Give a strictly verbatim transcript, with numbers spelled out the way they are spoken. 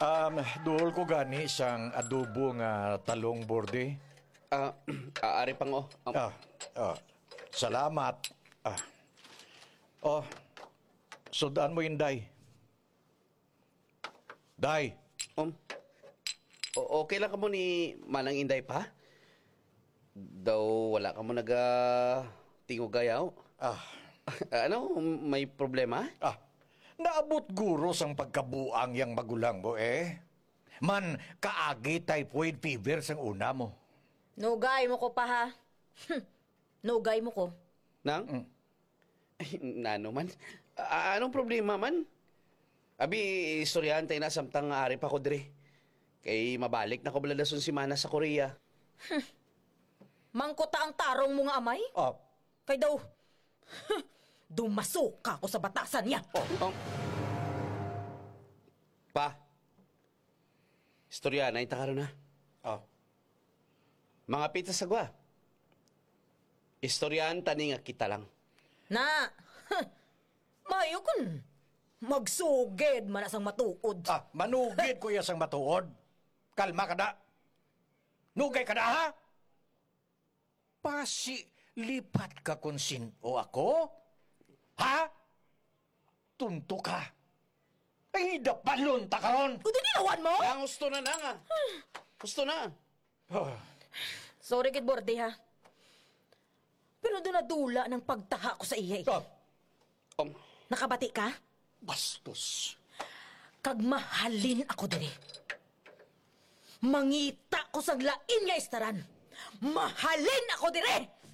Um, duol ko gani siyang adobo nga talong borde. Ah, aari pang oh. Um, Ah, ah, salamat. Ah. Oh, sudaan mo yun, Day. Day. um, o- okay lang ka mo ni Manang Inday pa? Daw wala ka mo naga tingugayaw. Ah, Ano, may problema? ah. Naabot guro sang pagkabuang yang magulang mo eh. Man, kaagi typhoid fever sang una mo. Nugay mo ko pa ha. Hmm, Nugay mo ko. Nang? Mm. Ay, nano man? A- anong problema man? Abi, istoryahan tayo na samtang ari pa ko dire. Kay mabalik na ko baladason si Mana sa Korea. Mangkota ang tarong mo nga amay? Ah, Kay daw, dumasok ka ko sa batasan niya. Oh, um, pa, istorya na itakaro na. ah. Mga pita sagwa. Istoryahan tani nga kita lang. Na, mayo kun. Magsugid man asang matuod. Ah, manugid ko sang matuod. Kalma ka na. Nugay ka na, ha? Pasi, lipat ka kung sino ako? Ha? Tunto ka. Ay, dapalon ta karon. Kudo nilawan mo? Ang gusto na na nga. Gusto na. Ah, Sorry kid Borde ha. Pero doon nadula ng pagtaha ko sa iya eh. ah, Um, Nakabati ka? bastos. Kag mahalin ako diri. Mangita ko sa lain nga istaran. Mahalin ako dire!